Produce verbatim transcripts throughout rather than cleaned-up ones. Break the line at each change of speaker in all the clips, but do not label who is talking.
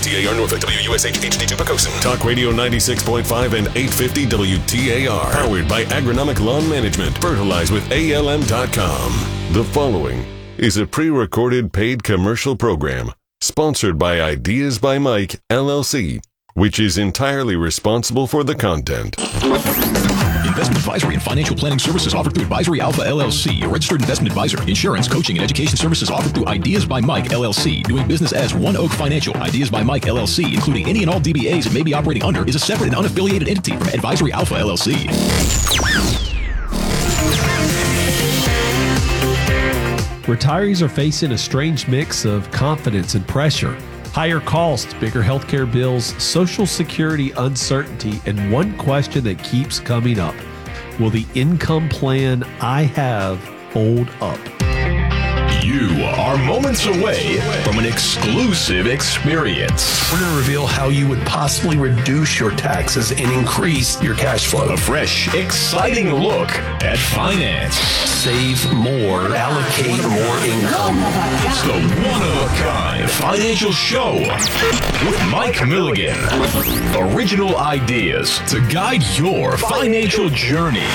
T A R Norfolk, W U S H H D two Pocosin. Talk Radio ninety-six point five and eight fifty W T A R. Powered by Agronomic Lawn Management. Fertilize with A L M dot com. The following is a pre-recorded paid commercial program sponsored by Ideas by Mike, L L C, which is entirely responsible for the content.
Investment advisory and financial planning services offered through Advisory Alpha L L C, a registered investment advisor. Insurance, coaching, and education services offered through Ideas by Mike, L L C. Doing business as One Oak Financial. Ideas by Mike, L L C, including any and all D B As it may be operating under, is a separate and unaffiliated entity from Advisory Alpha L L C.
Retirees are facing a strange mix of confidence and pressure. Higher costs, bigger healthcare bills, Social Security uncertainty, and one question that keeps coming up. Will the income plan I have hold up?
You are moments away from an exclusive experience.
We're going to reveal how you would possibly reduce your taxes and increase your cash flow.
A fresh, exciting look at finance.
Save more, allocate more income.
It's the one-of-a-kind financial show with Mike Milligan. Original ideas to guide your financial journey.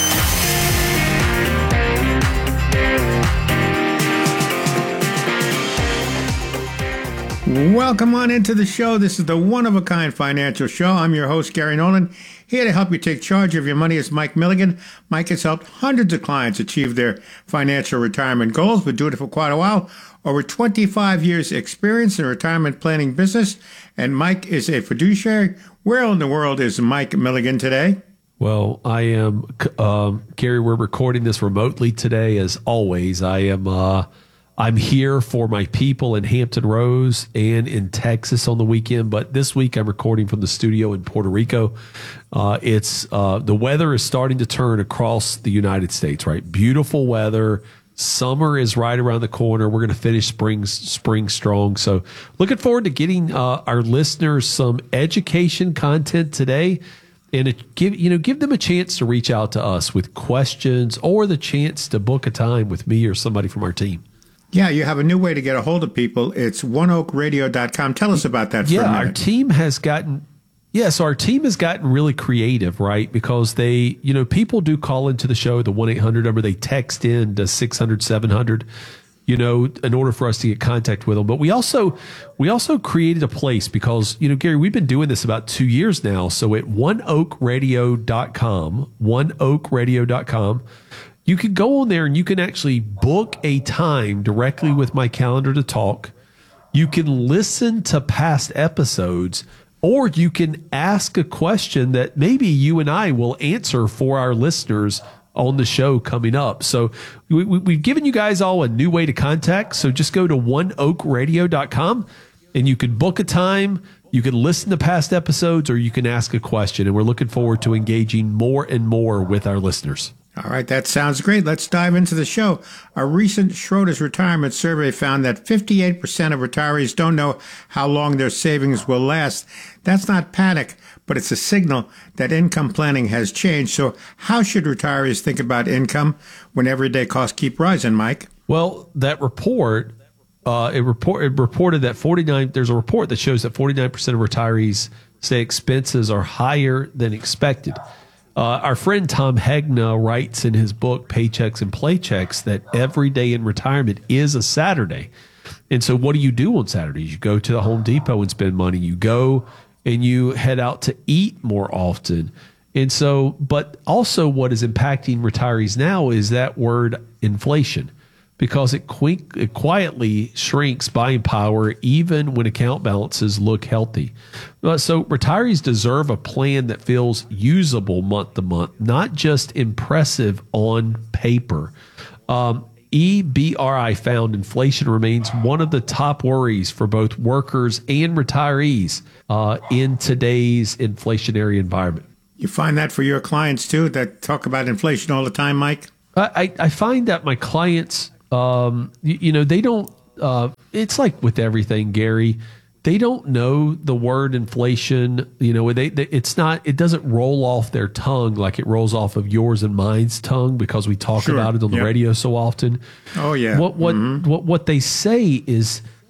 Welcome on into the show. This is the one-of-a-kind financial show. I'm your host, Gary Nolan, here to help you take charge of your money is Mike Milligan. Mike has helped hundreds of clients achieve their financial retirement goals. Been doing it for quite a while. Over twenty-five years experience in retirement planning business. And Mike is a fiduciary. Where in the world is Mike Milligan today?
Well, I am, um, Gary, we're recording this remotely today as always. I am... Uh, I'm here for my people in Hampton Roads and in Texas on the weekend, but this week I'm recording from the studio in Puerto Rico. Uh, it's uh, the weather is starting to turn across the United States, right? Beautiful weather. Summer is right around the corner. We're going to finish spring spring strong. So looking forward to getting uh, our listeners some education content today. And it give you know give them a chance to reach out to us with questions or the chance to book a time with me or somebody from our team.
Yeah, you have a new way to get a hold of people. It's one oak radio dot com. Tell us about that for
yeah,
a minute.
our team has gotten yeah, so our team has gotten really creative, right? Because they, you know, people do call into the show, the one eight hundred number, they text in to six hundred, seven hundred, you know, in order for us to get contact with them. But we also we also created a place because, you know, Gary, we've been doing this about two years now. So at one oak radio dot com, one oak radio dot com, you can go on there and you can actually book a time directly with my calendar to talk. You can listen to past episodes, or you can ask a question that maybe you and I will answer for our listeners on the show coming up. So we, we, we've given you guys all a new way to contact. So just go to one oak radio dot com and you can book a time. You can listen to past episodes, or you can ask a question. And we're looking forward to engaging more and more with our listeners.
All right, that sounds great. Let's dive into the show. A recent Schroders retirement survey found that fifty-eight percent of retirees don't know how long their savings will last. That's not panic, but it's a signal that income planning has changed. So how should retirees think about income when everyday costs keep rising, Mike?
Well, that report, uh, it, report, it reported that forty-nine, there's a report that shows that forty-nine percent of retirees say expenses are higher than expected. Uh, our friend Tom Hegna writes in his book, Paychecks and Playchecks, that every day in retirement is a Saturday. And so what do you do on Saturdays? You go to the Home Depot and spend money. You go and you head out to eat more often. And so, but also what is impacting retirees now is that word inflation, because it, qu- it quietly shrinks buying power even when account balances look healthy. Uh, so retirees deserve a plan that feels usable month to month, not just impressive on paper. Um, E B R I found inflation remains one of the top worries for both workers and retirees uh, in today's inflationary environment.
You find that for your clients too, that talk about inflation all the time, Mike?
I, I find that my clients, um, you, you know, they don't, uh, it's like with everything, Gary, they don't know the word inflation. You know, they, they it's not, it doesn't roll off their tongue like it rolls off of yours and mine's tongue because we talk
Sure.
about it on the
Yep.
radio so often.
Oh yeah.
What, what,
mm-hmm.
what, what they say is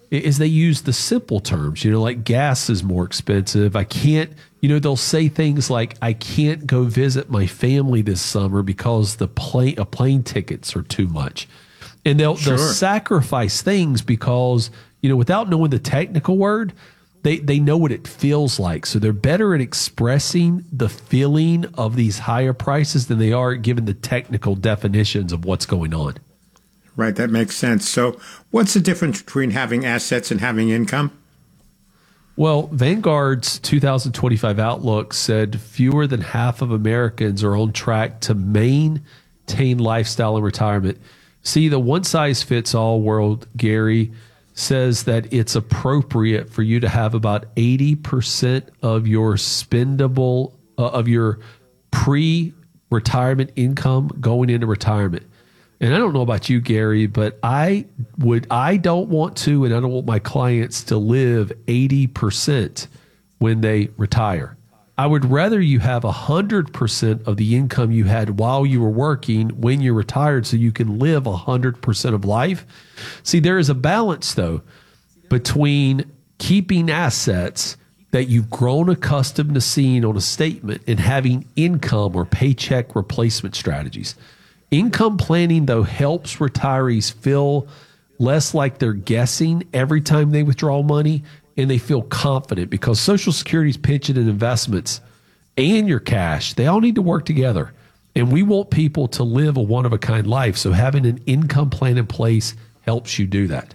is they use the simple terms, you know, like gas is more expensive. I can't, you know, they'll say things like, I can't go visit my family this summer because the plane, uh, plane tickets are too much. And they'll,
Sure.
they'll sacrifice things because, you know, without knowing the technical word, they, they know what it feels like. So they're better at expressing the feeling of these higher prices than they are given the technical definitions of what's going on.
Right, that makes sense. So what's the difference between having assets and having income?
Well, Vanguard's two thousand twenty-five outlook said fewer than half of Americans are on track to maintain lifestyle in retirement. See, the one-size-fits-all world, Gary, says that it's appropriate for you to have about eighty percent of your spendable, uh, of your pre-retirement income going into retirement. And I don't know about you, Gary, but I would, I don't want to, and I don't want my clients to live eighty percent when they retire. I would rather you have one hundred percent of the income you had while you were working when you're retired so you can live one hundred percent of life. See, there is a balance, though, between keeping assets that you've grown accustomed to seeing on a statement and having income or paycheck replacement strategies. Income planning, though, helps retirees feel less like they're guessing every time they withdraw money, and they feel confident because Social Security's pension and investments and your cash, they all need to work together. And we want people to live a one-of-a-kind life, so having an income plan in place helps you do that.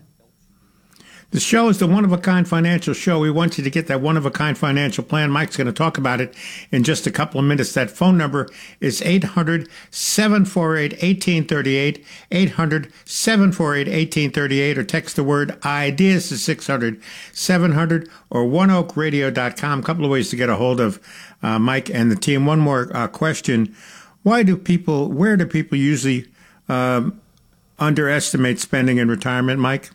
The show is the one-of-a-kind financial show. We want you to get that one-of-a-kind financial plan. Mike's going to talk about it in just a couple of minutes. That phone number is eight hundred, seven four eight, one eight three eight, eight hundred, seven four eight, one eight three eight, or text the word IDEAS to six hundred, seven hundred, or one oak radio dot com. A couple of ways to get a hold of uh, Mike and the team. One more uh, question. Why do people, where do people usually um, underestimate spending in retirement, Mike?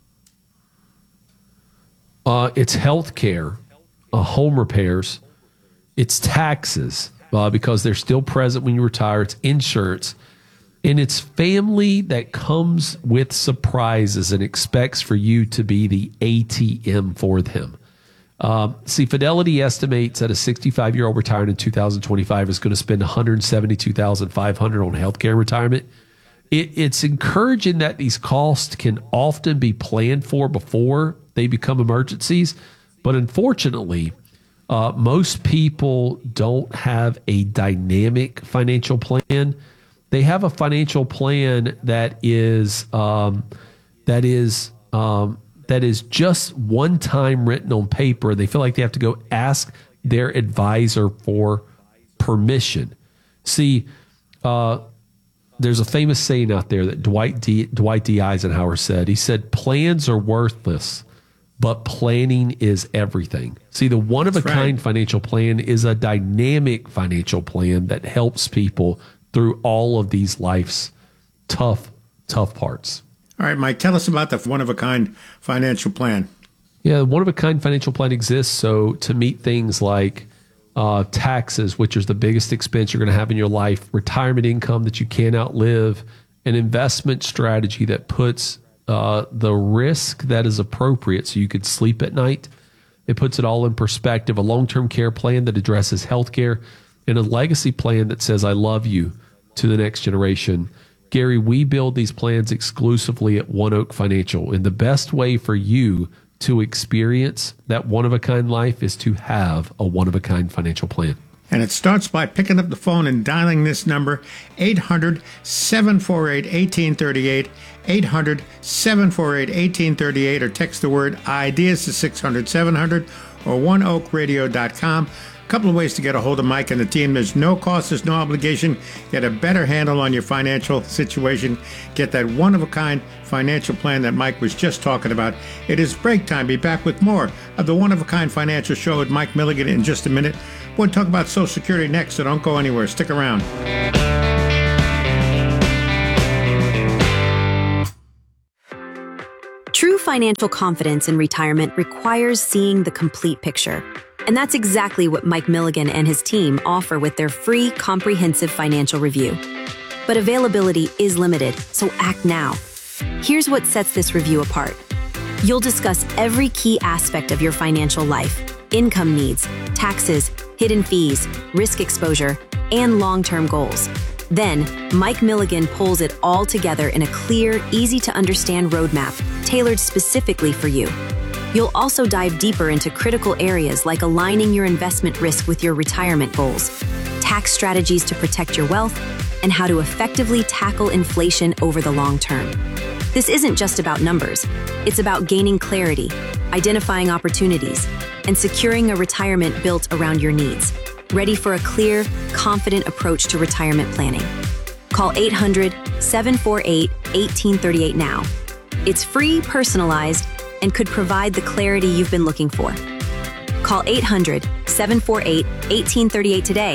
Uh, it's health care, uh, home repairs, it's taxes uh, because they're still present when you retire, it's insurance, and it's family that comes with surprises and expects for you to be the A T M for them. Um, see, Fidelity estimates that a sixty-five-year-old retired in two thousand twenty-five is going to spend one hundred seventy-two thousand five hundred dollars on health care retirement. It, it's encouraging that these costs can often be planned for before they become emergencies. But unfortunately, uh, most people don't have a dynamic financial plan. They have a financial plan that is um, that is um, that is just one time written on paper. They feel like they have to go ask their advisor for permission. See, uh, there's a famous saying out there that Dwight D. Dwight D. Eisenhower said. He said, "Plans are worthless, but planning is everything." See, the one-of-a-kind right. financial plan is a dynamic financial plan that helps people through all of these life's tough, tough parts.
All right, Mike, tell us about the one-of-a-kind financial plan.
Yeah, the one-of-a-kind financial plan exists so to meet things like uh, taxes, which is the biggest expense you're going to have in your life, retirement income that you can't outlive, an investment strategy that puts Uh, the risk that is appropriate so you could sleep at night. It puts it all in perspective. A long-term care plan that addresses healthcare, and a legacy plan that says, "I love you" to the next generation. Gary, we build these plans exclusively at One Oak Financial, and the best way for you to experience that one-of-a-kind life is to have a one-of-a-kind financial plan.
And it starts by picking up the phone and dialing this number, eight hundred, seven four eight, one eight three eight, eight hundred, seven four eight, one eight three eight, or text the word IDEAS to six hundred, seven hundred, or one oak radio dot com. A couple of ways to get a hold of Mike and the team. There's no cost, there's no obligation. Get a better handle on your financial situation. Get that one-of-a-kind financial plan that Mike was just talking about. It is break time. Be back with more of the One-of-a-Kind Financial Show with Mike Milligan in just a minute. We'll talk about Social Security next, so don't go anywhere. Stick around.
True financial confidence in retirement requires seeing the complete picture. And that's exactly what Mike Milligan and his team offer with their free comprehensive financial review. But availability is limited, so act now. Here's what sets this review apart. You'll discuss every key aspect of your financial life: income needs, taxes, hidden fees, risk exposure, and long-term goals. Then, Mike Milligan pulls it all together in a clear, easy-to-understand roadmap tailored specifically for you. You'll also dive deeper into critical areas like aligning your investment risk with your retirement goals, tax strategies to protect your wealth, and how to effectively tackle inflation over the long term. This isn't just about numbers. It's about gaining clarity, identifying opportunities, and securing a retirement built around your needs. Ready for a clear, confident approach to retirement planning? Call eight hundred, seven four eight, one eight three eight now. It's free, personalized, and could provide the clarity you've been looking for. Call eight hundred, seven four eight, one eight three eight today.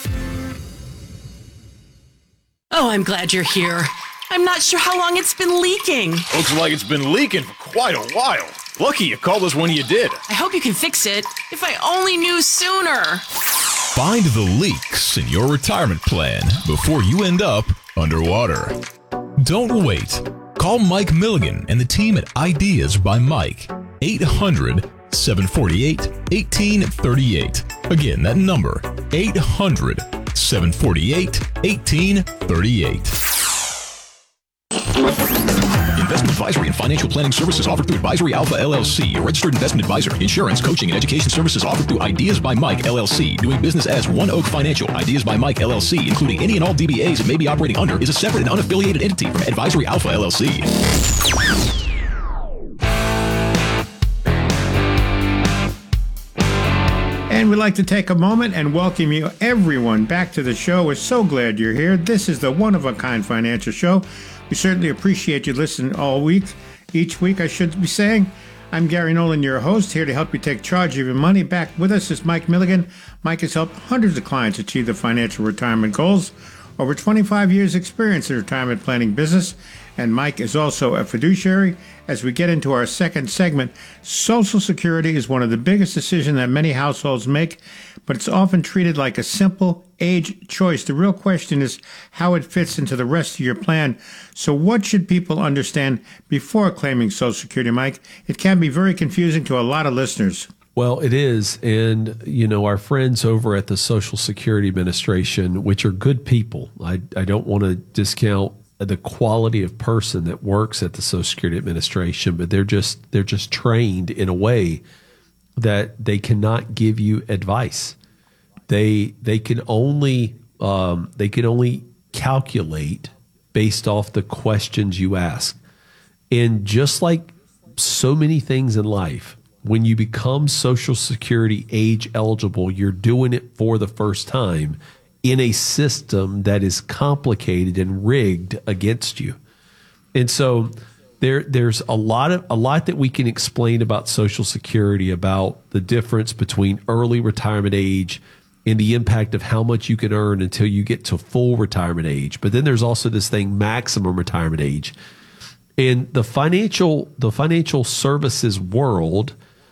Oh, I'm glad you're here. I'm not sure how long it's been leaking.
Looks like it's been leaking for quite a while. Lucky you called us when you did.
I hope you can fix it. If I only knew sooner.
Find the leaks in your retirement plan before you end up underwater. Don't wait. Call Mike Milligan and the team at Ideas by Mike. eight hundred, seven four eight, one eight three eight. Again, that number, eight hundred, seven four eight, one eight three eight. Investment advisory and financial planning services offered through Advisory Alpha L L C, a registered investment advisor. Insurance, coaching, and education services offered through Ideas by Mike L L C. Doing business as One Oak Financial. Ideas by Mike L L C, including any and all D B As it may be operating under, is a separate and unaffiliated entity from Advisory Alpha L L C.
And we'd like to take a moment and welcome you, everyone, back to the show. We're so glad you're here. This is the one-of-a-kind financial show. We certainly appreciate you listening all week, each week, I should be saying. I'm Gary Nolan, your host, here to help you take charge of your money. Back with us is Mike Milligan. Mike has helped hundreds of clients achieve their financial retirement goals. Over twenty-five years experience in the retirement planning business. And Mike is also a fiduciary. As we get into our second segment, Social Security is one of the biggest decisions that many households make, but it's often treated like a simple age choice. The real question is how it fits into the rest of your plan. So what should people understand before claiming Social Security, Mike? It can be very confusing to a lot of listeners.
Well, it is. And, you know, our friends over at the Social Security Administration, which are good people, I, I don't want to discount the quality of person that works at the Social Security Administration, but they're just they're just trained in a way that they cannot give you advice. They they can only um, they can only calculate based off the questions you ask. And just like so many things in life, when you become Social Security age eligible, you're doing it for the first time in a system that is complicated and rigged against you. And so there there's a lot of a lot that we can explain about Social Security, about the difference between early retirement age and the impact of how much you can earn until you get to full retirement age. But then there's also this thing, maximum retirement age. And the financial the financial services world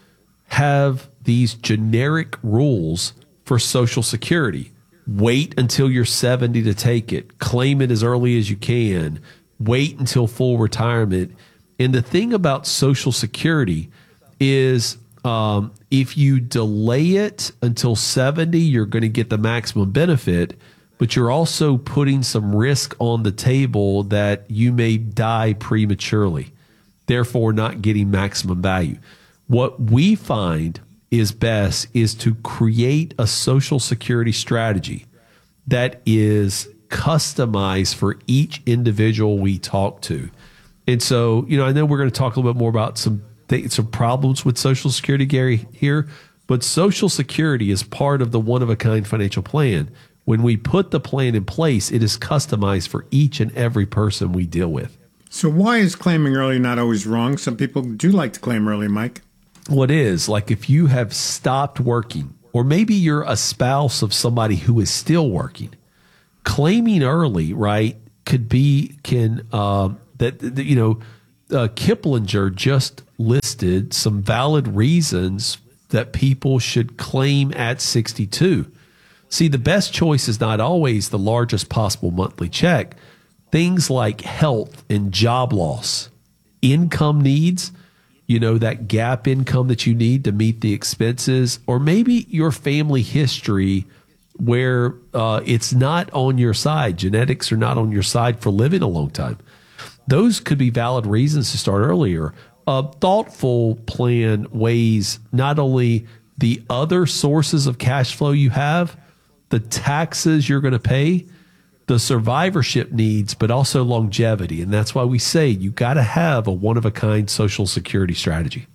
have these generic rules for Social Security. Wait until you're seventy to take it. Claim it as early as you can. Wait until full retirement. And the thing about Social Security is um, if you delay it until seventy, you're going to get the maximum benefit, but you're also putting some risk on the table that you may die prematurely, therefore not getting maximum value. What we find is best is to create a Social Security strategy that is customized for each individual we talk to. And so, you know, I know we're going to talk a little bit more about some th- some problems with Social Security, Gary, here, but Social Security is part of the one-of-a-kind financial plan. When we put the plan in place, it is customized for each and every person we deal with.
So why is claiming early not always wrong? Some people do like to claim early, Mike.
What is, like if you have stopped working, or maybe you're a spouse of somebody who is still working, claiming early, right, could be, can, um, that, that, you know, uh, Kiplinger just listed some valid reasons that people should claim at sixty-two. See, the best choice is not always the largest possible monthly check. Things like health and job loss, income needs, you know, that gap income that you need to meet the expenses, or maybe your family history where uh, it's not on your side. Genetics are not on your side for living a long time. Those could be valid reasons to start earlier. A thoughtful plan weighs not only the other sources of cash flow you have, the taxes you're going to pay, the survivorship needs, but also longevity. And that's why we say you got to have a one-of-a-kind Social Security strategy.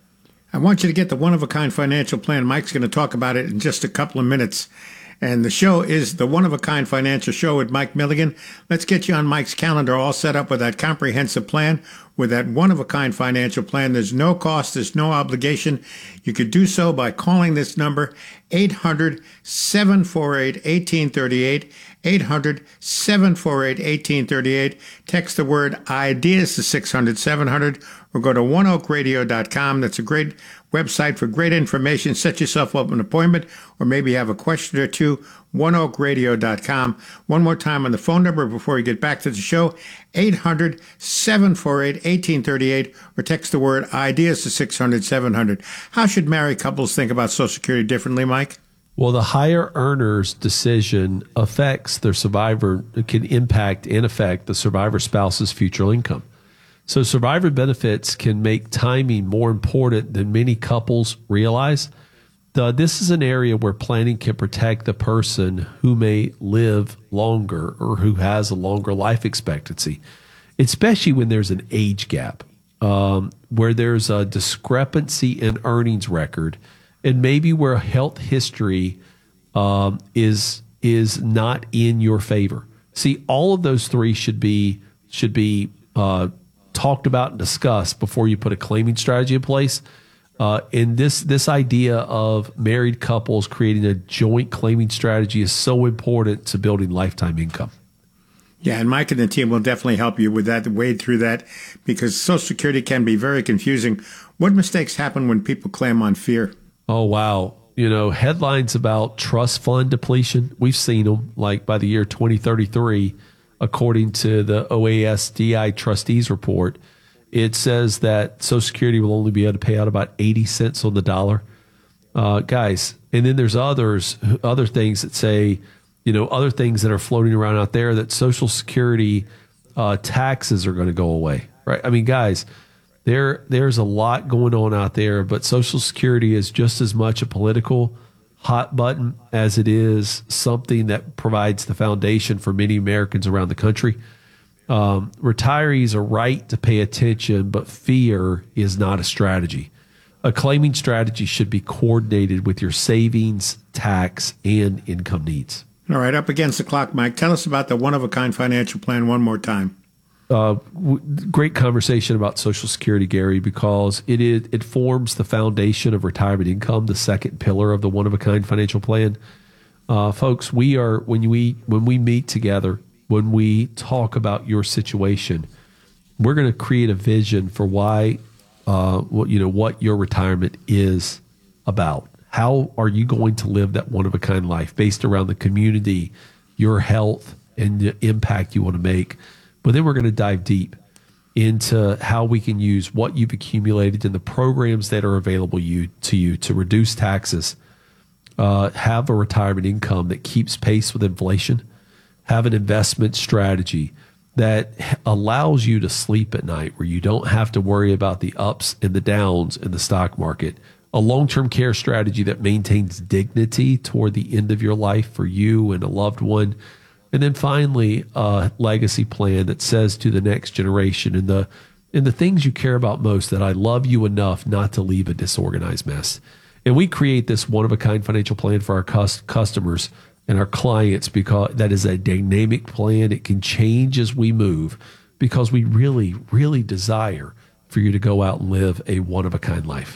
I want you to get the one-of-a-kind financial plan. Mike's going to talk about it in just a couple of minutes. And the show is the One-of-a-Kind Financial Show with Mike Milligan. Let's get you on Mike's calendar all set up with that comprehensive plan, with that one-of-a-kind financial plan. There's no cost. There's no obligation. You could do so by calling this number, eight hundred, seven four eight, one eight three eight, eight hundred, seven four eight, one eight three eight. Text the word IDEAS to six hundred, seven hundred, or go to one oak radio dot com. That's a great website for great information. Set yourself up an appointment, or maybe you have a question or two, one oak radio dot com. One more time on the phone number before we get back to the show, eight hundred, seven four eight, one eight three eight, or text the word IDEAS to six hundred, seven hundred. How should married couples think about Social Security differently, Mike?
Well, the higher earner's decision affects their survivor, it can impact and affect the survivor spouse's future income. So survivor benefits can make timing more important than many couples realize. The, this is an area where planning can protect the person who may live longer or who has a longer life expectancy, especially when there's an age gap, um, where there's a discrepancy in earnings record, and maybe where health history um, is is not in your favor. See, all of those three should be should be uh, talked about and discussed before you put a claiming strategy in place. Uh, and this this idea of married couples creating a joint claiming strategy is so important to building lifetime income.
Yeah, and Mike and the team will definitely help you with that, wade through that, because Social Security can be very confusing. What mistakes happen when people claim on fear?
Oh, wow. You know, headlines about trust fund depletion, we've seen them, like by the year twenty thirty-three, according to the O A S D I trustees report, it says that Social Security will only be able to pay out about eighty cents on the dollar. Uh, guys, and then there's others, other things that say, you know, other things that are floating around out there that Social Security uh, taxes are going to go away, right? I mean, guys, There, there's a lot going on out there, but Social Security is just as much a political hot button as it is something that provides the foundation for many Americans around the country. Um, retirees are right to pay attention, but fear is not a strategy. A claiming strategy should be coordinated with your savings, tax, and income needs.
All right, up against the clock, Mike. Tell us about the one-of-a-kind financial plan one more time.
Uh, w- great conversation about Social Security, Gary, because it is it forms the foundation of retirement income, the second pillar of the one-of-a-kind financial plan. Uh, folks, we are when we when we meet together, when we talk about your situation, we're going to create a vision for why, uh, what you know, what your retirement is about. How are you going to live that one-of-a-kind life based around the community, your health, and the impact you want to make? But then we're going to dive deep into how we can use what you've accumulated in the programs that are available you, to you to reduce taxes, uh, have a retirement income that keeps pace with inflation, have an investment strategy that allows you to sleep at night where you don't have to worry about the ups and the downs in the stock market, a long-term care strategy that maintains dignity toward the end of your life for you and a loved one. And then finally, a legacy plan that says to the next generation and the and the things you care about most that I love you enough not to leave a disorganized mess. And we create this one-of-a-kind financial plan for our cus- customers and our clients because that is a dynamic plan. It can change as we move because we really, really desire for you to go out and live a one-of-a-kind life.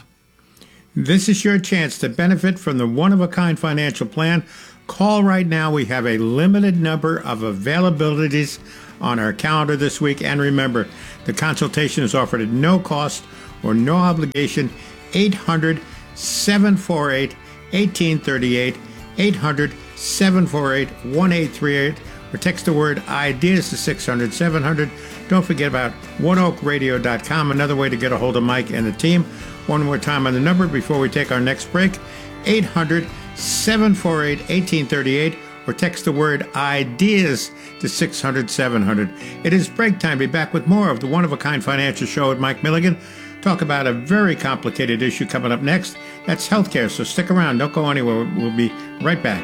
This is your chance to benefit from the one-of-a-kind financial plan. Call right now. We have a limited number of availabilities on our calendar this week. And remember, the consultation is offered at no cost or no obligation. eight hundred, seven four eight, one eight three eight, eight hundred, seven four eight, one eight three eight, or text the word IDEAS to six hundred, seven hundred. Don't forget about one oak radio dot com, another way to get a hold of Mike and the team. One more time on the number before we take our next break, eight hundred, seven four eight, one eight three eight, or text the word IDEAS to six hundred, seven hundred. It is break time. Be back with more of the one-of-a-kind financial show with Mike Milligan. Talk about a very complicated issue coming up next. That's healthcare, so stick around. Don't go anywhere. We'll be right back.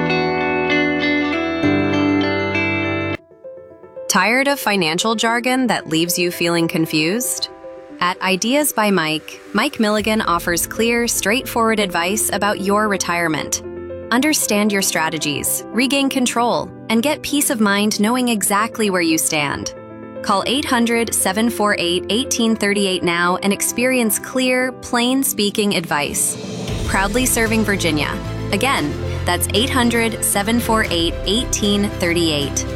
Tired of financial jargon that leaves you feeling confused? At Ideas by Mike, Mike Milligan offers clear, straightforward advice about your retirement. Understand your strategies, regain control, and get peace of mind knowing exactly where you stand. Call eight hundred, seven four eight, one eight three eight now and experience clear, plain-speaking advice. Proudly serving Virginia. Again, that's eight hundred, seven four eight, one eight three eight.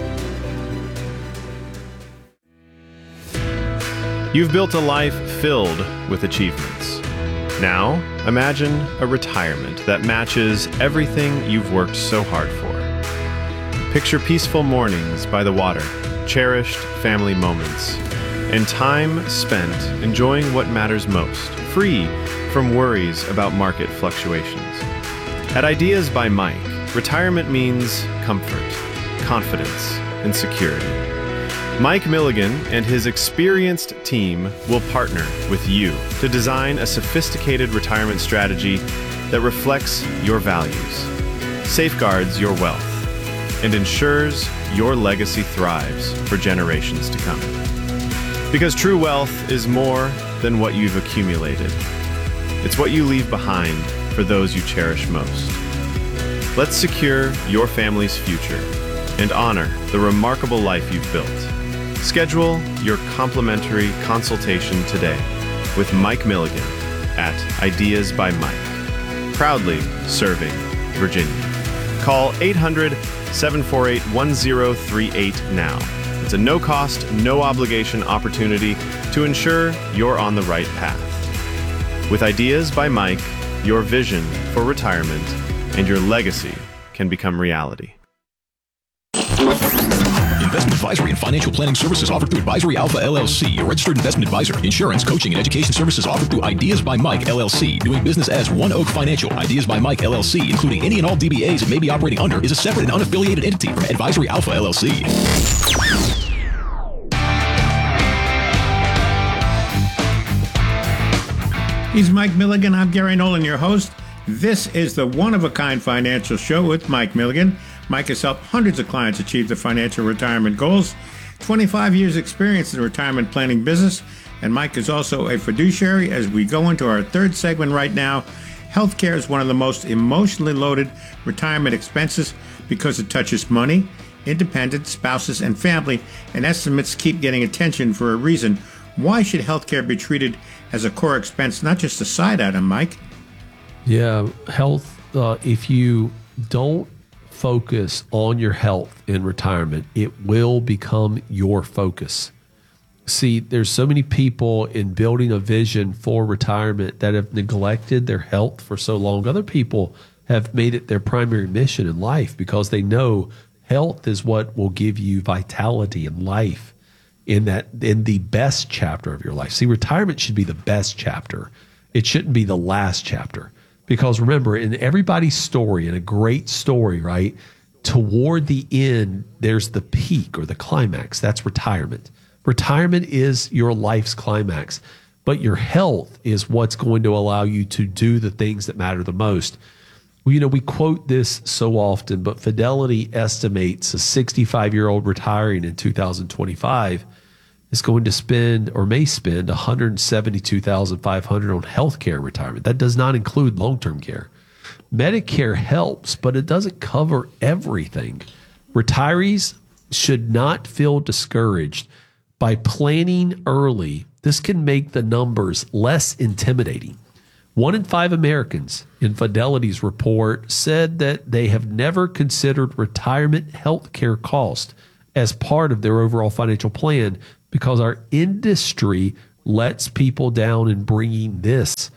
You've built a life filled with achievements. Now, imagine a retirement that matches everything you've worked so hard for. Picture peaceful mornings by the water, cherished family moments, and time spent enjoying what matters most, free from worries about market fluctuations. At Ideas by Mike, retirement means comfort, confidence, and security. Mike Milligan and his experienced team will partner with you to design a sophisticated retirement strategy that reflects your values, safeguards your wealth, and ensures your legacy thrives for generations to come. Because true wealth is more than what you've accumulated. It's what you leave behind for those you cherish most. Let's secure your family's future and honor the remarkable life you've built. Schedule your complimentary consultation today with Mike Milligan at Ideas by Mike. Proudly serving Virginia. Call eight hundred, seven four eight, one zero three eight now. It's a no-cost, no-obligation opportunity to ensure you're on the right path. With Ideas by Mike, your vision for retirement and your legacy can become reality.
Investment advisory and financial planning services offered through Advisory Alpha L L C, a registered investment advisor. Insurance, coaching, and education services offered through Ideas by Mike L L C. Doing business as One Oak Financial. Ideas by Mike L L C, including any and all D B As it may be operating under, is a separate and unaffiliated entity from Advisory Alpha L L C.
He's Mike Milligan. I'm Gary Nolan, your host. This is the one-of-a-kind financial show with Mike Milligan. Mike has helped hundreds of clients achieve their financial retirement goals. twenty-five years experience in the retirement planning business. And Mike is also a fiduciary. As we go into our third segment right now, healthcare is one of the most emotionally loaded retirement expenses because it touches money, independence, spouses, and family, and estimates keep getting attention for a reason. Why should healthcare be treated as a core expense, not just a side item, Mike?
Yeah, health, uh, if you don't focus on your health in retirement, it will become your focus. See, there's so many people in building a vision for retirement that have neglected their health for so long. Other people have made it their primary mission in life because they know health is what will give you vitality and life in that in the best chapter of your life. See, retirement should be the best chapter. It shouldn't be the last chapter. Because remember, in everybody's story, in a great story, right, toward the end, there's the peak or the climax. That's retirement. Retirement is your life's climax, but your health is what's going to allow you to do the things that matter the most. Well, you know, we quote this so often, but Fidelity estimates a sixty-five-year-old retiring in two thousand twenty-five is going to spend or may spend one hundred seventy-two thousand five hundred dollars on health care retirement. That does not include long-term care. Medicare helps, but it doesn't cover everything. Retirees should not feel discouraged by planning early. This can make the numbers less intimidating. One in five Americans in Fidelity's report said that they have never considered retirement health care cost as part of their overall financial plan because our industry lets people down in bringing this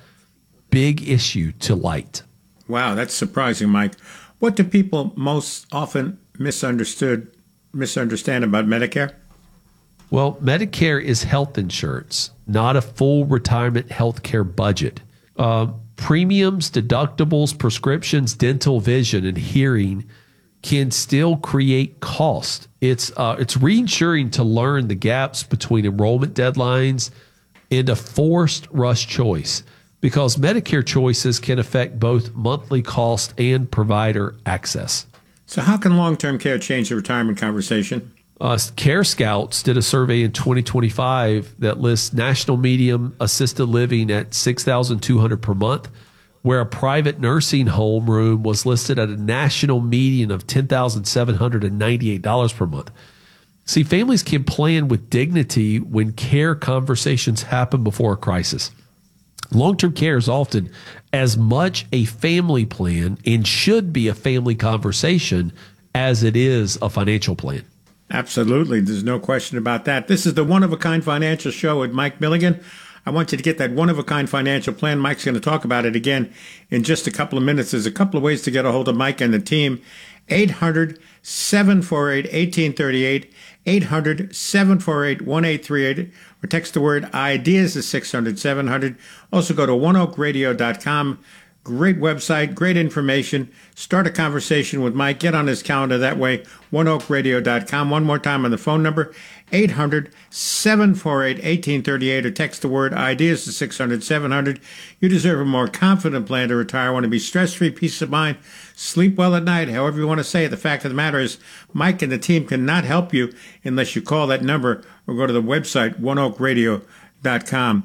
big issue to light.
Wow, that's surprising, Mike. What do people most often misunderstood misunderstand about Medicare?
Well, Medicare is health insurance, not a full retirement health care budget. Uh, premiums, deductibles, prescriptions, dental, vision, and hearing can still create cost. It's uh, it's reassuring to learn the gaps between enrollment deadlines and a forced rush choice, because Medicare choices can affect both monthly cost and provider access.
So how can long-term care change the retirement conversation?
Uh, Care Scouts did a survey in twenty twenty-five that lists national median assisted living at six thousand two hundred dollars per month, where a private nursing home room was listed at a national median of ten thousand seven hundred ninety-eight dollars per month. See, families can plan with dignity when care conversations happen before a crisis. Long-term care is often as much a family plan and should be a family conversation as it is a financial plan.
Absolutely. There's no question about that. This is the One-of-a-Kind Financial Show with Mike Milligan. I want you to get that one-of-a-kind financial plan. Mike's going to talk about it again in just a couple of minutes. There's a couple of ways to get a hold of Mike and the team. eight hundred, seven four eight, one eight three eight, eight hundred, seven four eight, one eight three eight, or text the word IDEAS to six hundred, seven hundred. Also go to one oak radio dot com. Great website, great information. Start a conversation with Mike. Get on his calendar that way, one oak radio dot com. One more time on the phone number, eight hundred, seven four eight, one eight three eight, or text the word IDEAS to six hundred, seven hundred. You deserve a more confident plan to retire. Want to be stress-free, peace of mind, sleep well at night, however you want to say it. The fact of the matter is, Mike and the team cannot help you unless you call that number or go to the website, one oak radio dot com.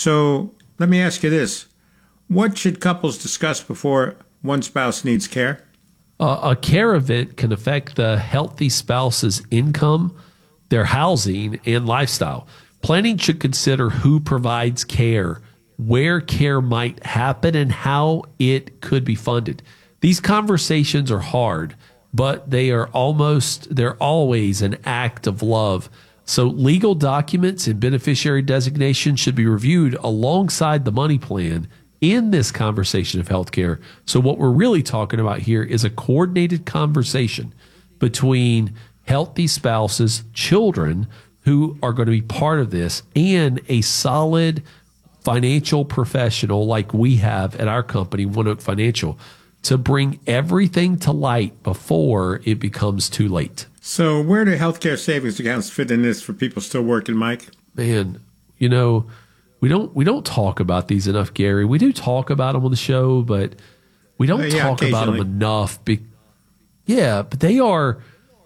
So let me ask you this. What should couples discuss before one spouse needs care?
Uh, a care event can affect the healthy spouse's income, their housing, and lifestyle. Planning should consider who provides care, where care might happen, and how it could be funded. These conversations are hard, but they are almost, they're always an act of love. So legal documents and beneficiary designation should be reviewed alongside the money plan in this conversation of healthcare. So what we're really talking about here is a coordinated conversation between healthy spouses, children who are going to be part of this, and a solid financial professional like we have at our company, One Oak Financial, to bring everything to light before it becomes too late.
So where do healthcare savings accounts fit in this for people still working, Mike?
Man, you know, We don't we don't talk about these enough, Gary. We do talk about them on the show, but we don't uh, yeah, talk about them enough. Be, yeah, but they are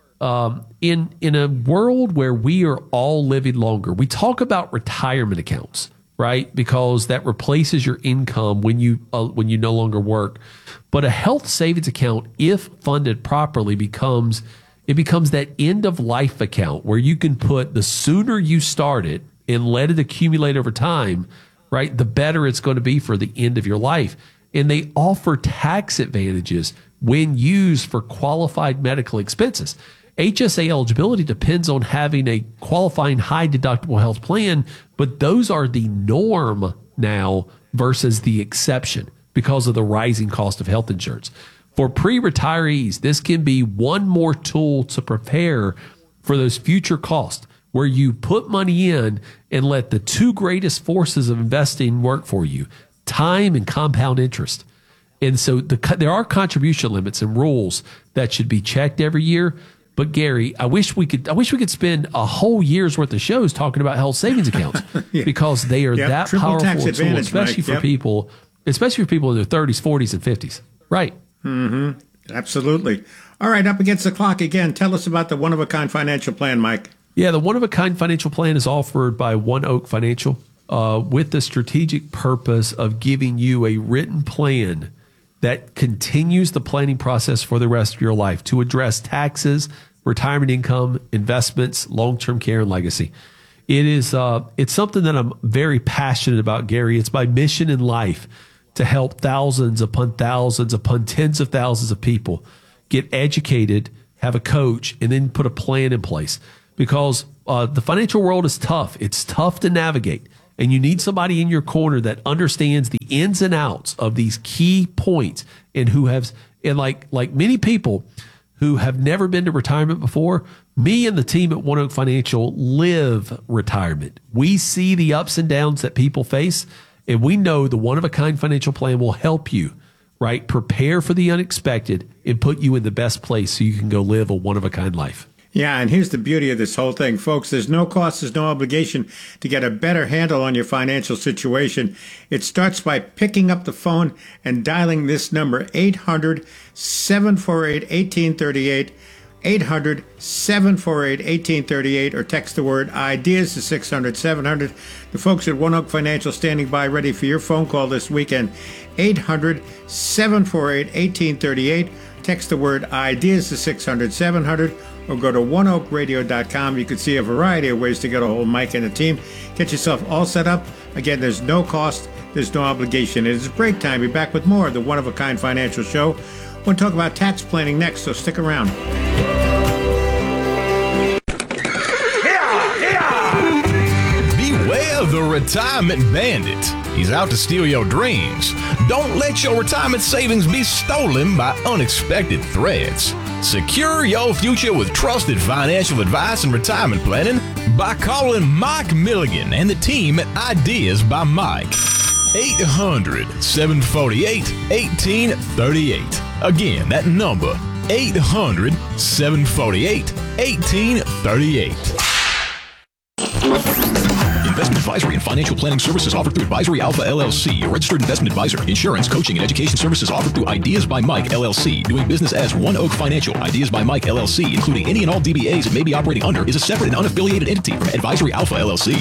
um, in in a world where we are all living longer. We talk about retirement accounts, right? Because that replaces your income when you uh, when you no longer work. But a health savings account, if funded properly, becomes it becomes that end of life account where you can put the sooner you start it and let it accumulate over time, right, the better it's going to be for the end of your life. And they offer tax advantages when used for qualified medical expenses. H S A eligibility depends on having a qualifying high deductible health plan, but those are the norm now versus the exception because of the rising cost of health insurance. For pre-retirees, this can be one more tool to prepare for those future costs, where you put money in and let the two greatest forces of investing work for you, time and compound interest. And so the, there are contribution limits and rules that should be checked every year. But Gary, I wish we could I wish we could spend a whole year's worth of shows talking about health savings accounts yeah. because they are yep. that
Triple
powerful a tool, especially
Mike.
for
yep.
people, especially for people in their thirties, forties, and fifties. Right.
Mm-hmm. Absolutely. All right, up against the clock again. Tell us about the one-of-a-kind financial plan, Mike.
Yeah, the one-of-a-kind financial plan is offered by One Oak Financial uh, with the strategic purpose of giving you a written plan that continues the planning process for the rest of your life to address taxes, retirement income, investments, long-term care, and legacy. It is uh, it's something that I'm very passionate about, Gary. It's my mission in life to help thousands upon thousands upon tens of thousands of people get educated, have a coach, and then put a plan in place. Because uh, the financial world is tough. It's tough to navigate. And you need somebody in your corner that understands the ins and outs of these key points and who has, and like like many people who have never been to retirement before, me and the team at One Oak Financial live retirement. We see the ups and downs that people face, and we know the one-of-a-kind financial plan will help you, right? Prepare for the unexpected and put you in the best place so you can go live a one-of-a-kind life.
Yeah, and here's the beauty of this whole thing, folks. There's no cost, there's no obligation to get a better handle on your financial situation. It starts by picking up the phone and dialing this number, eight hundred, seven four eight, one eight three eight, eight hundred, seven four eight, one eight three eight, or text the word IDEAS to six hundred, seven hundred. The folks at One Oak Financial standing by ready for your phone call this weekend, eight hundred, seven four eight, one eight three eight. Text the word IDEAS to six hundred, seven hundred, or go to one oak radio dot com. You can see a variety of ways to get a hold of Mike and the team. Get yourself all set up. Again, there's no cost, there's no obligation. It is break time. Be back with more of the One-of-a-Kind Financial Show. We'll talk about tax planning next, so stick around.
Beware the retirement bandit. He's out to steal your dreams. Don't let your retirement savings be stolen by unexpected threats. Secure your future with trusted financial advice and retirement planning by calling Mike Milligan and the team at Ideas by Mike. eight hundred, seven four eight, one eight three eight. Again, that number, eight hundred, seven four eight, one eight three eight. Investment advisory and financial planning services offered through Advisory Alpha L L C, a registered investment advisor. Insurance, coaching, and education services offered through Ideas by Mike L L C. Doing business as One Oak Financial. Ideas by Mike L L C, including any and all D B As it may be operating under, is a separate and unaffiliated entity from Advisory Alpha L L C.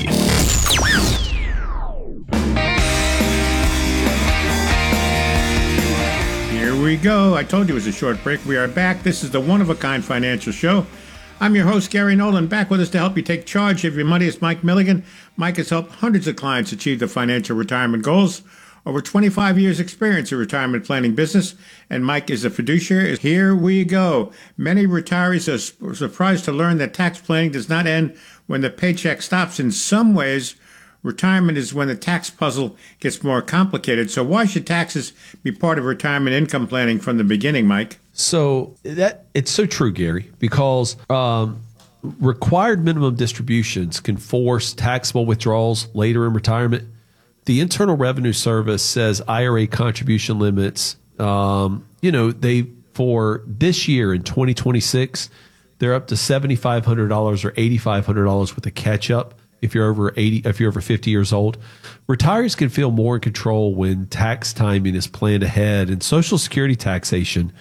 Here we go. I told you it was a short break. We are back. This is the One-of-a-Kind Financial Show. I'm your host, Gary Nolan. Back with us to help you take charge of your money is Mike Milligan. Mike has helped hundreds of clients achieve their financial retirement goals. Over twenty-five years experience in retirement planning business, and Mike is a fiduciary. Here we go. Many retirees are surprised to learn that tax planning does not end when the paycheck stops. In some ways, retirement is when the tax puzzle gets more complicated. So why should taxes be part of retirement income planning from the beginning, Mike?
So that it's so true, Gary, because um, required minimum distributions can force taxable withdrawals later in retirement. The Internal Revenue Service says I R A contribution limits, um, you know, they for this year in twenty twenty-six, they're up to seven thousand five hundred dollars or eight thousand five hundred dollars with a catch up. If you're over eighty, if you're over fifty years old, retirees can feel more in control when tax timing is planned ahead, and Social Security taxation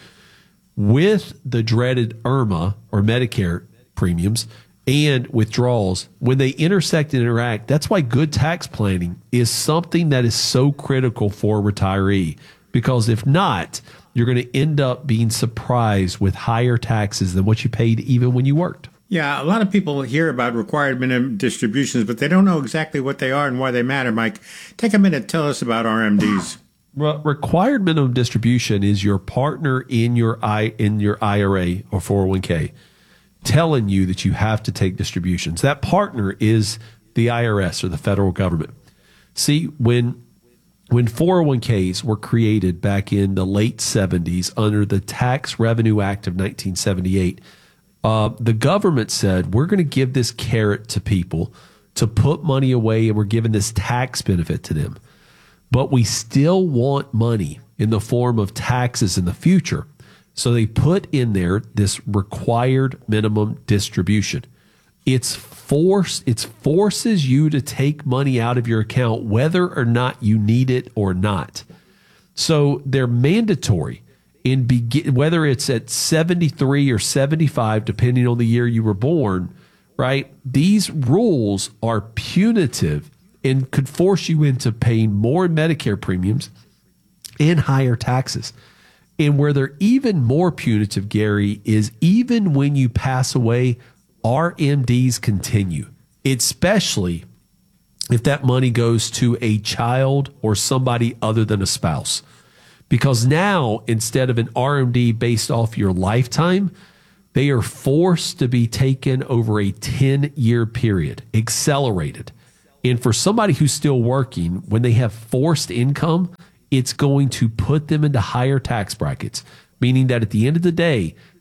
with the dreaded I R M A or Medicare premiums and withdrawals, when they intersect and interact, that's why good tax planning is something that is so critical for a retiree. Because if not, you're going to end up being surprised with higher taxes than what you paid even when you worked.
Yeah, a lot of people hear about required minimum distributions, but they don't know exactly what they are and why they matter, Mike. Take a minute, tell us about R M Ds.
Well, required minimum distribution is your partner in your I in your I R A or four oh one k telling you that you have to take distributions. That partner is the I R S or the federal government. See, when when four oh one k's were created back in the late seventies under the Tax Revenue Act of nineteen seventy-eight, uh, the government said, we're going to give this carrot to people to put money away, and we're giving this tax benefit to them. But we still want money in the form of taxes in the future. So they put in there this required minimum distribution. It's force, it forces you to take money out of your account whether or not you need it or not. So they're mandatory in begin, whether it's at seventy-three or seventy-five, depending on the year you were born, right? These rules are punitive and could force you into paying more Medicare premiums and higher taxes. And where they're even more punitive, Gary, is even when you pass away, R M Ds continue, especially if that money goes to a child or somebody other than a spouse. Because now, instead of an R M D based off your lifetime, they are forced to be taken over a ten-year period, accelerated. And for somebody who's still working, when they have forced income, it's going to put them into higher tax brackets, meaning that at the end of the day,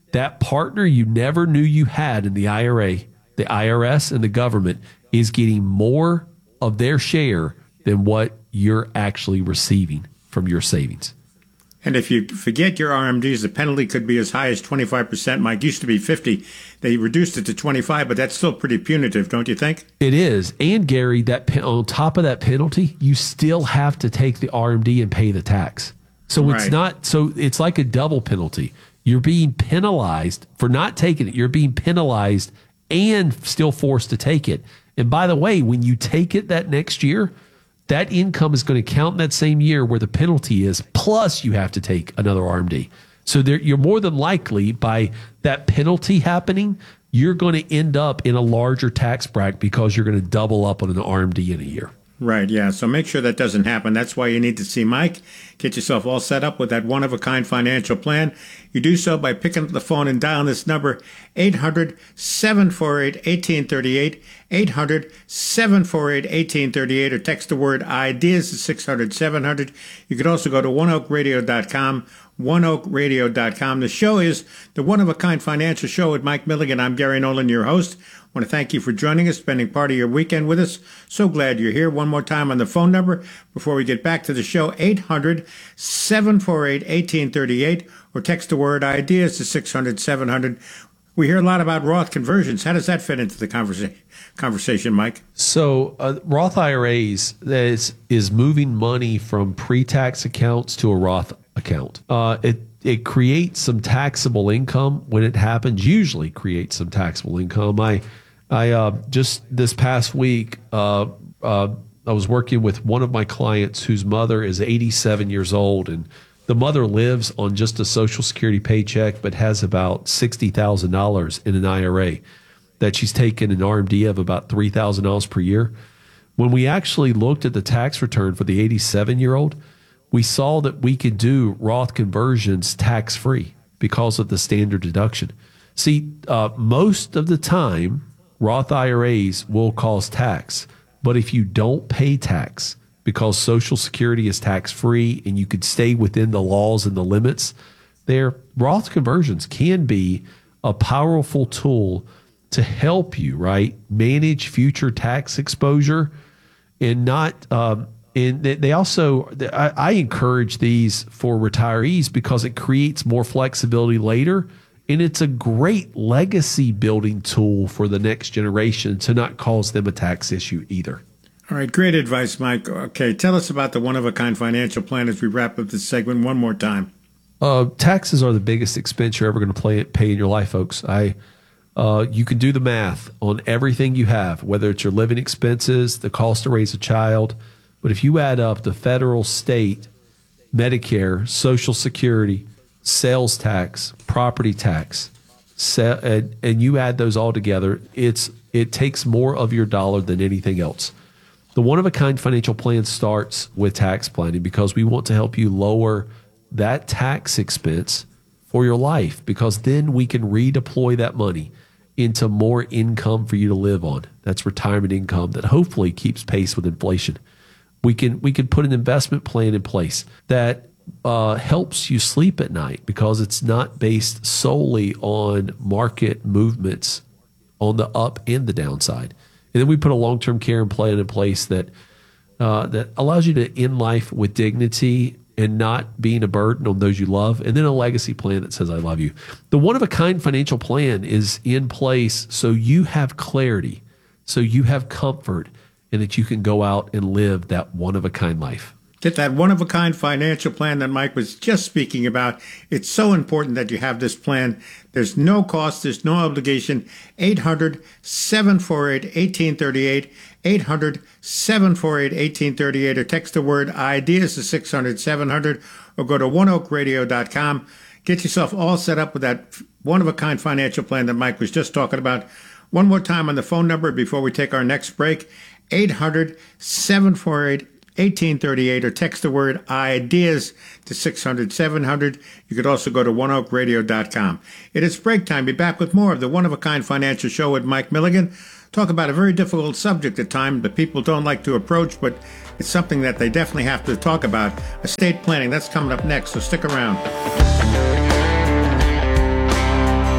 that partner you never knew you had in the I R A, the I R S and the government, is getting more of their share than what you're actually receiving from your savings.
And if you forget your R M Ds, the penalty could be as high as twenty-five percent. Mike, used to be fifty. They reduced it to twenty-five, but that's still pretty punitive, don't you think?
It is. And Gary, that on top of that penalty, you still have to take the R M D and pay the tax. So
Right.
it's not, so it's like a double penalty. You're being penalized for not taking it. You're being penalized and still forced to take it. And by the way, when you take it that next year, that income is going to count in that same year where the penalty is, plus you have to take another R M D. So there, you're more than likely, by that penalty happening, you're going to end up in a larger tax bracket because you're going to double up on an R M D in a year.
Right, yeah. So make sure that doesn't happen. That's why you need to see Mike. Get yourself all set up with that one-of-a-kind financial plan. You do so by picking up the phone and dialing this number, eight hundred, seven four eight, one eight three eight, eight hundred, seven four eight, one eight three eight, or text the word IDEAS to six hundred, seven hundred. You could also go to one oak radio dot com, one oak radio dot com. The show is the One-of-a-Kind Financial Show with Mike Milligan. I'm Gary Nolan, your host. I want to thank you for joining us, spending part of your weekend with us. So glad you're here. One more time on the phone number before we get back to the show, eight hundred, seven four eight, one eight three eight, or text the word IDEAS to six hundred, seven hundred. We hear a lot about Roth conversions. How does that fit into the conversa- conversation, Mike?
So uh, Roth I R As is, is moving money from pre-tax accounts to a Roth account. Uh, it it creates some taxable income when it happens. Usually creates some taxable income. I I uh, just this past week uh, uh, I was working with one of my clients whose mother is eighty-seven years old, and the mother lives on just a Social Security paycheck, but has about sixty thousand dollars in an I R A that she's taken an R M D of about three thousand dollars per year. When we actually looked at the tax return for the eighty-seven-year-old, we saw that we could do Roth conversions tax-free because of the standard deduction. See, uh, most of the time, Roth I R As will cause tax. But if you don't pay tax, because Social Security is tax-free and you could stay within the laws and the limits there, Roth conversions can be a powerful tool to help you, right, manage future tax exposure and not um, – and they also, I, I encourage these for retirees because it creates more flexibility later, and it's a great legacy building tool for the next generation to not cause them a tax issue either.
All right, great advice, Mike. Okay, tell us about the One-of-a-Kind Financial Plan as we wrap up this segment one more time.
Uh, taxes are the biggest expense you're ever going to play, pay in your life, folks. I, uh, you can do the math on everything you have, whether it's your living expenses, the cost to raise a child. But if you add up the federal, state, Medicare, Social Security, sales tax, property tax, se- and, and you add those all together, it's it takes more of your dollar than anything else. The One-of-a-Kind Financial Plan starts with tax planning because we want to help you lower that tax expense for your life, because then we can redeploy that money into more income for you to live on. That's retirement income that hopefully keeps pace with inflation. We can we can put an investment plan in place that uh, helps you sleep at night because it's not based solely on market movements on the up and the downside. And then we put a long-term care plan in place that uh, that allows you to end life with dignity and not being a burden on those you love. And then a legacy plan that says, I love you. The One-of-a-Kind Financial Plan is in place so you have clarity, so you have comfort, and that you can go out and live that one-of-a-kind life.
Get that one-of-a-kind financial plan that Mike was just speaking about. It's so important that you have this plan. There's no cost. There's no obligation. eight hundred, seven four eight, one eight three eight, eight hundred, seven four eight, one eight three eight, or text the word IDEAS to six hundred, seven hundred, or go to one oak radio dot com. Get yourself all set up with that one-of-a-kind financial plan that Mike was just talking about. One more time on the phone number before we take our next break, eight hundred, seven four eight, one eight three eight, or text the word IDEAS to six hundred, seven hundred. You could also go to one oak radio dot com. It is break time. Be back with more of the One-of-a-Kind Financial Show with Mike Milligan. Talk about a very difficult subject at times that people don't like to approach, but it's something that they definitely have to talk about. Estate planning, that's coming up next, so stick around.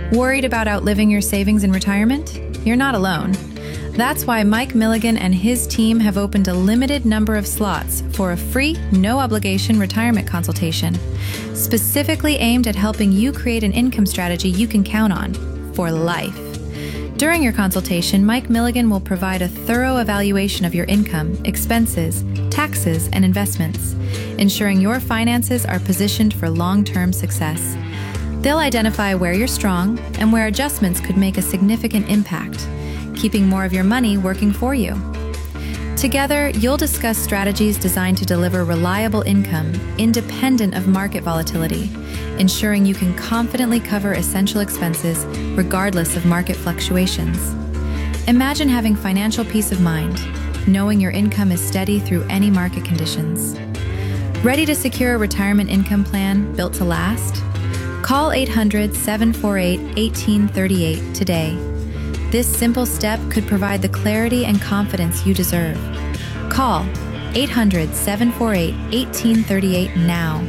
Worried about outliving your savings in retirement? You're not alone. That's why Mike Milligan and his team have opened a limited number of slots for a free, no-obligation retirement consultation, specifically aimed at helping you create an income strategy you can count on for life. During your consultation, Mike Milligan will provide a thorough evaluation of your income, expenses, taxes, and investments, ensuring your finances are positioned for long-term success. They'll identify where you're strong and where adjustments could make a significant impact, keeping more of your money working for you. Together, you'll discuss strategies designed to deliver reliable income, independent of market volatility, ensuring you can confidently cover essential expenses regardless of market fluctuations. Imagine having financial peace of mind, knowing your income is steady through any market conditions. Ready to secure a retirement income plan built to last? Call eight hundred, seven four eight, one eight three eight today. This simple step could provide the clarity and confidence you deserve. Call eight hundred, seven four eight, one eight three eight now.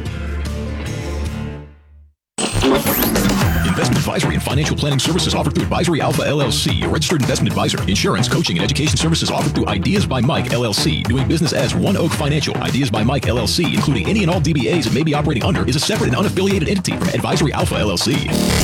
Investment advisory and financial planning services offered through Advisory Alpha L L C, a registered investment advisor. Insurance, coaching, and education services offered through Ideas by Mike L L C. Doing business as One Oak Financial. Ideas by Mike L L C, including any and all D B As it may be operating under, is a separate and unaffiliated entity from Advisory Alpha L L C.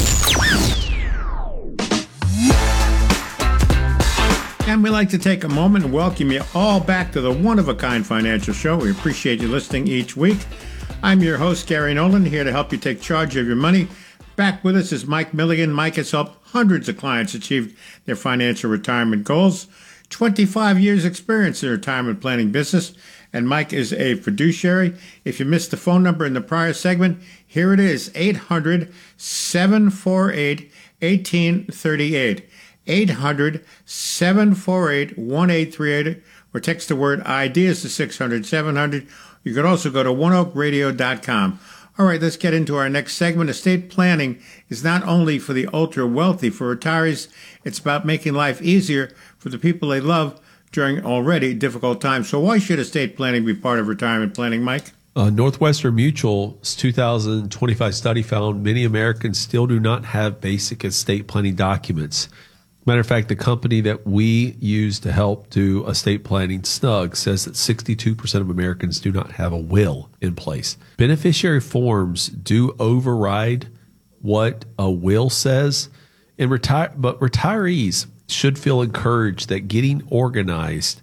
And we'd like to take a moment and welcome you all back to the one-of-a-kind financial show. We appreciate you listening each week. I'm your host, Gary Nolan, here to help you take charge of your money. Back with us is Mike Milligan. Mike has helped hundreds of clients achieve their financial retirement goals. twenty-five years experience in the retirement planning business, and Mike is a fiduciary. If you missed the phone number in the prior segment, here it is, eight hundred, seven four eight, one eight three eight. eight hundred, seven four eight, one eight three eight, or text the word IDEAS to six hundred, seven hundred. You could also go to one oak radio dot com. All right, let's get into our next segment. Estate planning is not only for the ultra-wealthy. For retirees, it's about making life easier for the people they love during already difficult times. So why should estate planning be part of retirement planning, Mike?
Uh, Northwestern Mutual's two thousand twenty-five study found many Americans still do not have basic estate planning documents. Matter of fact, the company that we use to help do estate planning, Snug, says that sixty-two percent of Americans do not have a will in place. Beneficiary forms do override what a will says, and retire, but retirees should feel encouraged that getting organized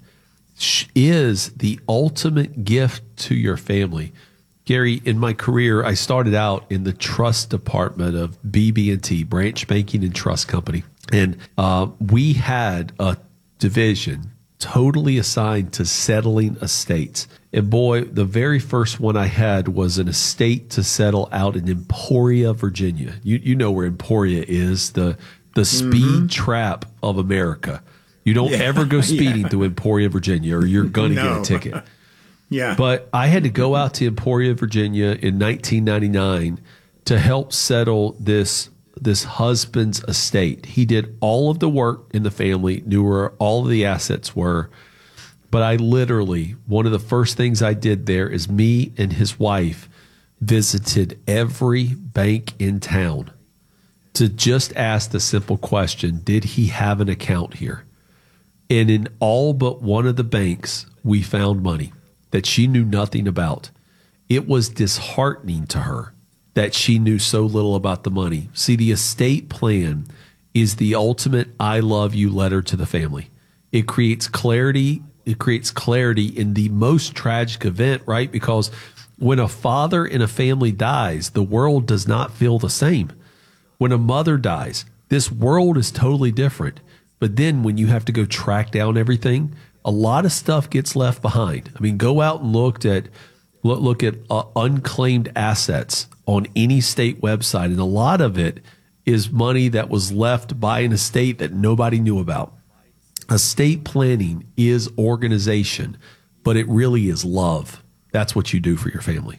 is the ultimate gift to your family. Gary, in my career, I started out in the trust department of B B and T, Branch Banking and Trust Company. And uh, we had a division totally assigned to settling estates. And boy, the very first one I had was an estate to settle out in Emporia, Virginia. You you know where Emporia is, the the speed mm-hmm. trap of America. You don't yeah. ever go speeding yeah. through Emporia, Virginia, or you're going to no. get a ticket. Yeah. But I had to go out to Emporia, Virginia in nineteen ninety-nine to help settle this this husband's estate. He did all of the work in the family, knew where all of the assets were. But I literally, one of the first things I did there is me and his wife visited every bank in town to just ask the simple question, did he have an account here? And in all but one of the banks, we found money that she knew nothing about. It was disheartening to her that she knew so little about the money. See, the estate plan is the ultimate I love you letter to the family. It creates clarity. It creates clarity in the most tragic event, right? Because when a father in a family dies, the world does not feel the same. When a mother dies, this world is totally different. But then when you have to go track down everything, a lot of stuff gets left behind. I mean, go out and look at look, look at uh, unclaimed assets on any state website, and a lot of it is money that was left by an estate that nobody knew about. Estate planning is organization, but it really is love. That's what you do for your family.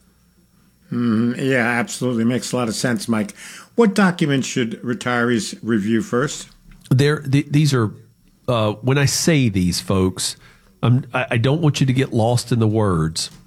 Mm, yeah, absolutely. Makes a lot of sense, Mike. What documents should retirees review first?
There, th- these are, uh, when I say these, folks, I'm, I, I don't want you to get lost in the words.